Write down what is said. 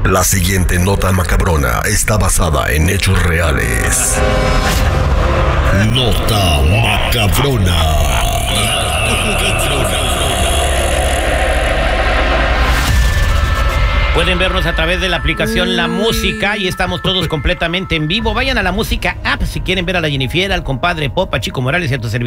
La siguiente nota macabrona está basada en hechos reales. Nota macabrona. Pueden vernos a través de la aplicación La Música y estamos todos completamente en vivo. Vayan a La Música app si quieren ver a la Jennifer, al compadre Popa, Chico Morales y a tu servidor.